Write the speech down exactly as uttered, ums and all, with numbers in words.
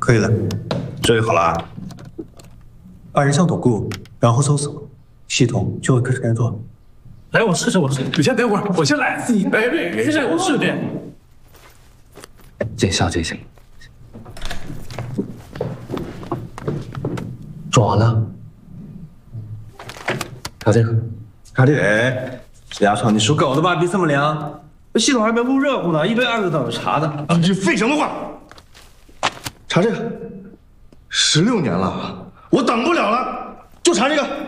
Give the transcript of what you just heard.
可以了， 这就好了啊。 按人像巩固，然后搜索，系统就会开始工作。 来，我试试，我试。你先等会儿，我先来。你来，没事，我试点。 见效见效。做完了。卡这个。 卡姐，石家庄，你属狗的吧？鼻这么凉，这系统还没录热乎呢，一堆案子等着查呢。 你这废什么话？查这个，十六年了，我等不了了，就查这个。